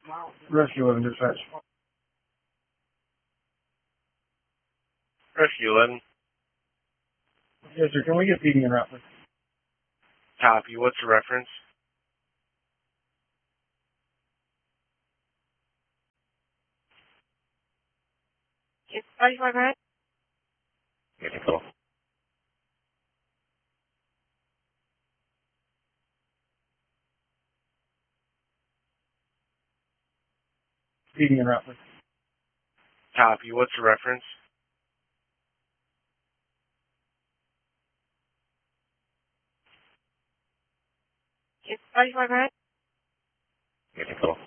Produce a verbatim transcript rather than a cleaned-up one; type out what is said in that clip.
Rescue eleven dispatch. Rescue eleven. Yes, sir. Can we get feeding en route, please? Copy. What's the reference? It's thirty-five right? Okay, cool. Feeding en route, please. Copy. What's the reference? It's thirty-five right? Okay, cool.